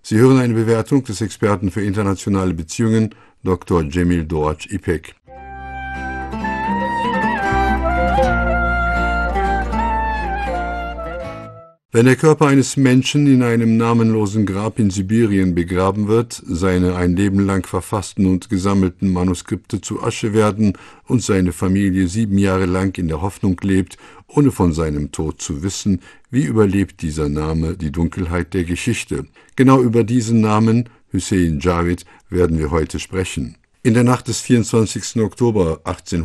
Sie hören eine Bewertung des Experten für internationale Beziehungen, Dr. Cemil Doğaç-İpek. Wenn der Körper eines Menschen in einem namenlosen Grab in Sibirien begraben wird, seine ein Leben lang verfassten und gesammelten Manuskripte zu Asche werden und seine Familie 7 Jahre lang in der Hoffnung lebt, ohne von seinem Tod zu wissen, wie überlebt dieser Name die Dunkelheit der Geschichte? Genau über diesen Namen, Hüseyin Cavid, werden wir heute sprechen. In der Nacht des 24. Oktober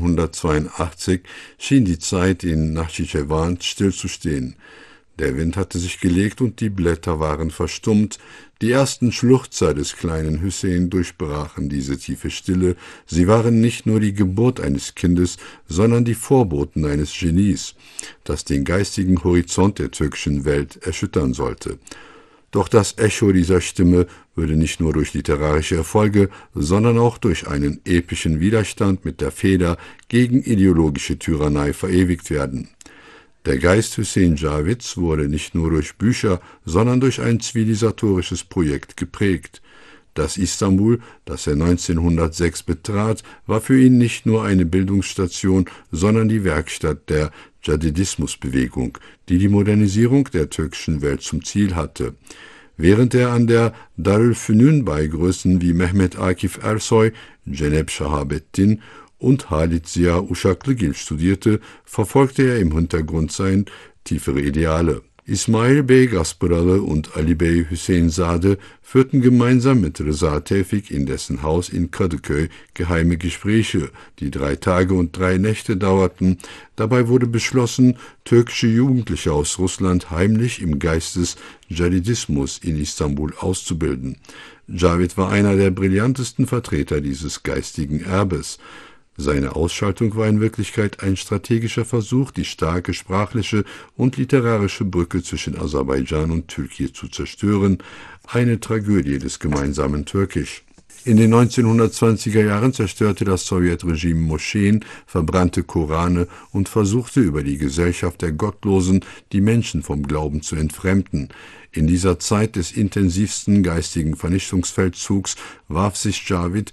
1882 schien die Zeit in Nakhitschewan stillzustehen. Der Wind hatte sich gelegt und die Blätter waren verstummt. Die ersten Schluchzer des kleinen Hüseyin durchbrachen diese tiefe Stille. Sie waren nicht nur die Geburt eines Kindes, sondern die Vorboten eines Genies, das den geistigen Horizont der türkischen Welt erschüttern sollte. Doch das Echo dieser Stimme würde nicht nur durch literarische Erfolge, sondern auch durch einen epischen Widerstand mit der Feder gegen ideologische Tyrannei verewigt werden. Der Geist Hüseyin Cavids wurde nicht nur durch Bücher, sondern durch ein zivilisatorisches Projekt geprägt. Das Istanbul, das er 1906 betrat, war für ihn nicht nur eine Bildungsstation, sondern die Werkstatt der Dschadidismusbewegung, die die Modernisierung der türkischen Welt zum Ziel hatte. Während er an der Darülfünun bei Größen wie Mehmet Akif Ersoy, Cenep Şahabettin und Halit Ziya Uşaklıgil studierte, verfolgte er im Hintergrund sein tiefere Ideale. Ismail Bey Gaspıralı und Ali Bey Hüseyinzade führten gemeinsam mit Rıza Tevfik in dessen Haus in Kadıköy geheime Gespräche, die 3 Tage und 3 Nächte dauerten. Dabei wurde beschlossen, türkische Jugendliche aus Russland heimlich im Geist des Dschadidismus in Istanbul auszubilden. Cavid war einer der brillantesten Vertreter dieses geistigen Erbes. Seine Ausschaltung war in Wirklichkeit ein strategischer Versuch, die starke sprachliche und literarische Brücke zwischen Aserbaidschan und Türkei zu zerstören, eine Tragödie des gemeinsamen Türkisch. In den 1920er Jahren zerstörte das Sowjetregime Moscheen, verbrannte Korane und versuchte über die Gesellschaft der Gottlosen die Menschen vom Glauben zu entfremden. In dieser Zeit des intensivsten geistigen Vernichtungsfeldzugs warf sich Cavid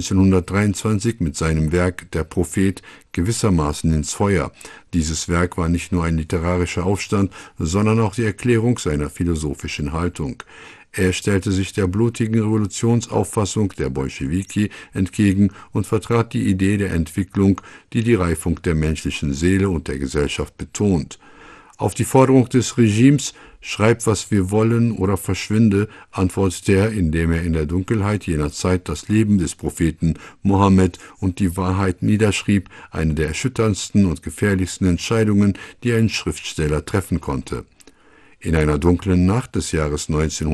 1923 mit seinem Werk »Der Prophet« gewissermaßen ins Feuer. Dieses Werk war nicht nur ein literarischer Aufstand, sondern auch die Erklärung seiner philosophischen Haltung. Er stellte sich der blutigen Revolutionsauffassung der Bolschewiki entgegen und vertrat die Idee der Entwicklung, die die Reifung der menschlichen Seele und der Gesellschaft betont. Auf die Forderung des Regimes »Schreib, was wir wollen oder verschwinde«, antwortete er, indem er in der Dunkelheit jener Zeit das Leben des Propheten Mohammed und die Wahrheit niederschrieb, eine der erschütterndsten und gefährlichsten Entscheidungen, die ein Schriftsteller treffen konnte. In einer dunklen Nacht des Jahres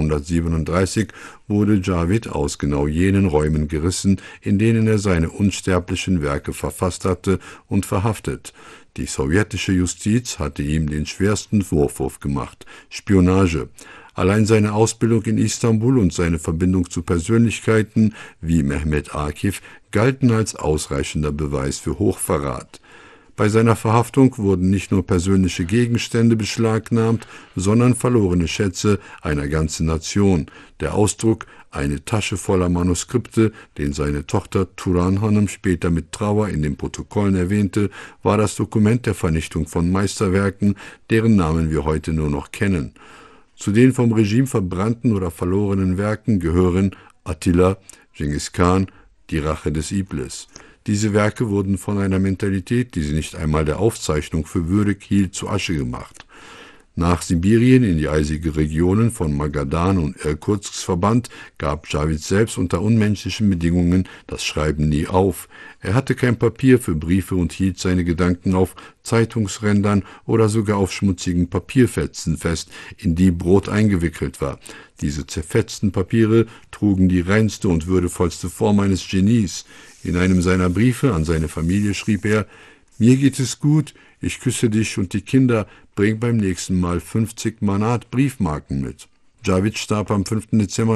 1937 wurde Cavid aus genau jenen Räumen gerissen, in denen er seine unsterblichen Werke verfasst hatte, und verhaftet. Die sowjetische Justiz hatte ihm den schwersten Vorwurf gemacht: Spionage. Allein seine Ausbildung in Istanbul und seine Verbindung zu Persönlichkeiten wie Mehmet Akif galten als ausreichender Beweis für Hochverrat. Bei seiner Verhaftung wurden nicht nur persönliche Gegenstände beschlagnahmt, sondern verlorene Schätze einer ganzen Nation. Der Ausdruck »eine Tasche voller Manuskripte«, den seine Tochter Turan Hanım später mit Trauer in den Protokollen erwähnte, war das Dokument der Vernichtung von Meisterwerken, deren Namen wir heute nur noch kennen. Zu den vom Regime verbrannten oder verlorenen Werken gehören Attila, Genghis Khan, die Rache des Iblis. Diese Werke wurden von einer Mentalität, die sie nicht einmal der Aufzeichnung für würdig hielt, zu Asche gemacht. Nach Sibirien in die eisige Regionen von Magadan und Irkutsk verbannt, gab Cavid selbst unter unmenschlichen Bedingungen das Schreiben nie auf. Er hatte kein Papier für Briefe und hielt seine Gedanken auf Zeitungsrändern oder sogar auf schmutzigen Papierfetzen fest, in die Brot eingewickelt war. Diese zerfetzten Papiere trugen die reinste und würdevollste Form eines Genies. In einem seiner Briefe an seine Familie schrieb er: »Mir geht es gut, ich küsse dich und die Kinder, bring beim nächsten Mal 50 Manat Briefmarken mit.« Cavid starb am 5. Dezember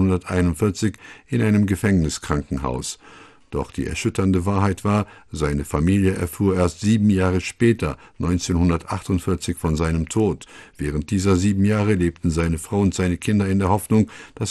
1941 in einem Gefängniskrankenhaus. Doch die erschütternde Wahrheit war, seine Familie erfuhr erst 7 Jahre später, 1948, von seinem Tod. Während dieser 7 Jahre lebten seine Frau und seine Kinder in der Hoffnung, dass